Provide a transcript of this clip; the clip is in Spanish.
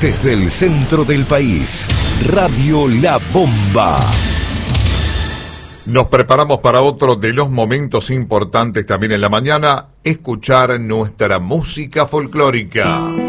Desde el centro del país, Radio La Bomba. Nos preparamos para otro de los momentos importantes también en la mañana, escuchar nuestra música folclórica.